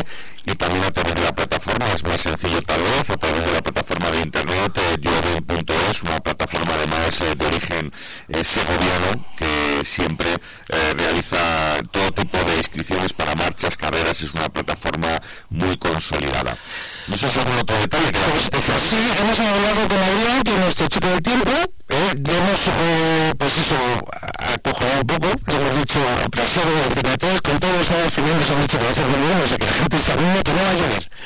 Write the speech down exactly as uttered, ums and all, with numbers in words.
y también a través de la plataforma. Es más sencillo tal vez, a través de la plataforma de internet, eh, yorin punto es, una plataforma además eh, de origen eh, segoviano, que siempre eh, realiza todo tipo de inscripciones para marchas, carreras. Es una plataforma muy consolidada. No sé si algún otro detalle que pues, pues sí, hemos hablado con Adrián, que es nuestro chico del tiempo, eh, le hemos, eh, pues eso, acojonado un poco, hemos dicho, aplazado de temperaturas, con todos los nuevos primeros han dicho que va a hacer muy bien, o sea que la gente está viendo que no va a llover.